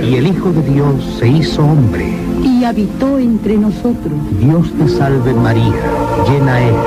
Y el Hijo de Dios se hizo hombre y habitó entre nosotros. Dios te salve María, llena eres